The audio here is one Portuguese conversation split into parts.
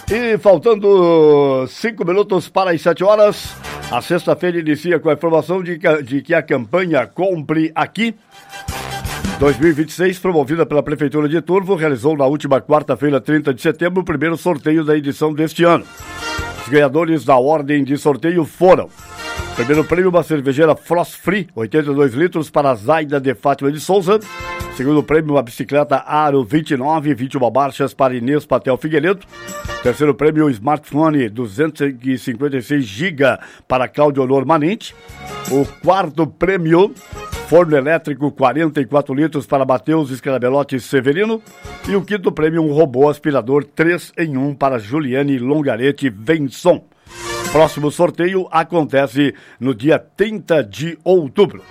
E faltando 5 minutos para as 7 horas, a sexta-feira inicia com a informação de que a campanha Compre Aqui 2026, promovida pela Prefeitura de Turvo, realizou na última quarta-feira, 30 de setembro, o primeiro sorteio da edição deste ano. Os ganhadores da ordem de sorteio foram: primeiro prêmio, uma cervejeira Frost Free, 82 litros, para a Zaida de Fátima de Souza. Segundo prêmio, uma bicicleta Aro 29, 21 marchas para Inês Patel Figueiredo. Terceiro prêmio, o smartphone 256 GB para Cláudio Honor Manente. O quarto prêmio, forno elétrico 44 litros para Matheus Scarabelotti Severino. E o quinto prêmio, um robô aspirador 3 em 1 para Juliane Longarete Venson. Próximo sorteio acontece no dia 30 de outubro.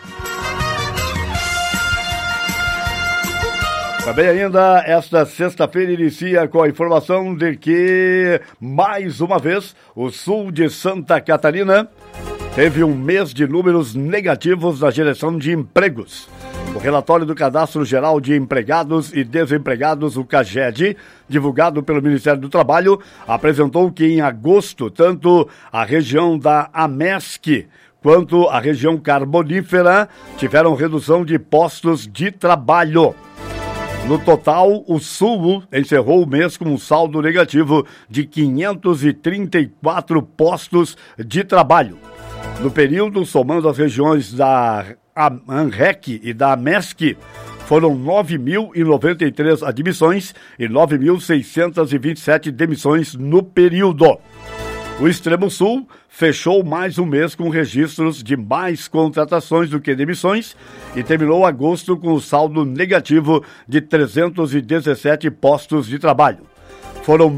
Também ainda, esta sexta-feira inicia com a informação de que, mais uma vez, o sul de Santa Catarina teve um mês de números negativos na geração de empregos. O relatório do Cadastro Geral de Empregados e Desempregados, o CAGED, divulgado pelo Ministério do Trabalho, apresentou que em agosto, tanto a região da AMESC quanto a região carbonífera tiveram redução de postos de trabalho. No total, o Sul encerrou o mês com um saldo negativo de 534 postos de trabalho. No período, somando as regiões da ANREC e da AMESC, foram 9.093 admissões e 9.627 demissões no período. O Extremo Sul fechou mais um mês com registros de mais contratações do que demissões e terminou agosto com o saldo negativo de 317 postos de trabalho. Foram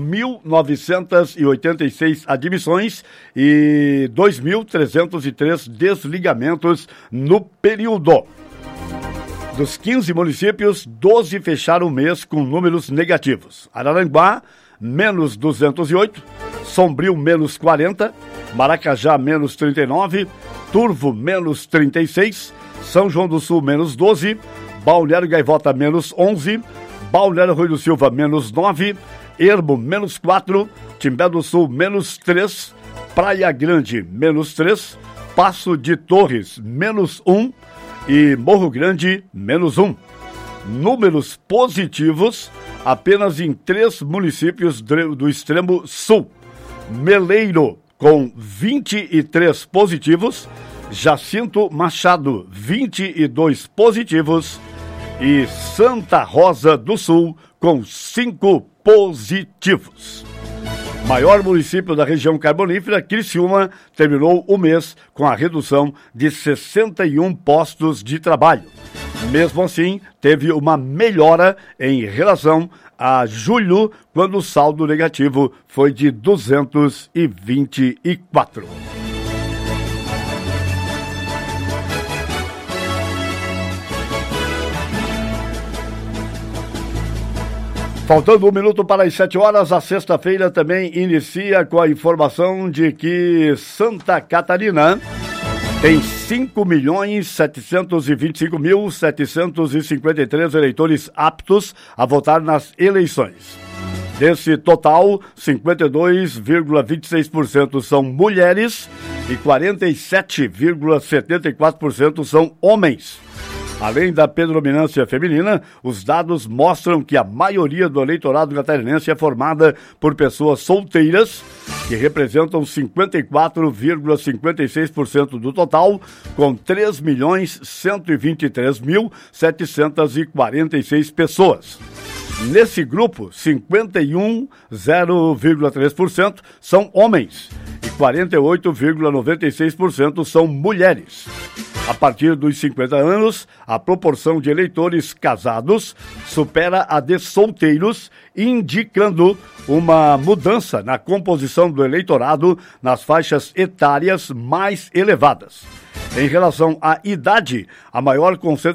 1.986 admissões e 2.303 desligamentos no período. Dos 15 municípios, 12 fecharam o mês com números negativos. Araranguá, menos 208, Sombrio, menos 40, Maracajá, menos 39, Turvo, menos 36, São João do Sul, menos 12, Balneário Gaivota, menos 11, Balneário Rui do Silva, menos 9, Ermo, menos 4, Timbé do Sul, menos 3, Praia Grande, menos 3, Passo de Torres, menos 1 e Morro Grande, menos 1. Números positivos apenas em 3 municípios do Extremo Sul. Meleiro, com 23 positivos, Jacinto Machado, 22 positivos e Santa Rosa do Sul, com 5 positivos. Maior município da região carbonífera, Criciúma, terminou o mês com a redução de 61 postos de trabalho. Mesmo assim, teve uma melhora em relação a julho, quando o saldo negativo foi de 224. Faltando 1 minuto para as 7 horas, a sexta-feira também inicia com a informação de que Santa Catarina tem 5.725.753 eleitores aptos a votar nas eleições. Desse total, 52,26% são mulheres e 47,74% são homens. Além da predominância feminina, os dados mostram que a maioria do eleitorado catarinense é formada por pessoas solteiras, que representam 54,56% do total, com 3.123.746 pessoas. Nesse grupo, 51,0,3% são homens e 48,96% são mulheres. A partir dos 50 anos, a proporção de eleitores casados supera a de solteiros, indicando uma mudança na composição do eleitorado nas faixas etárias mais elevadas. Em relação à idade, a maior concentração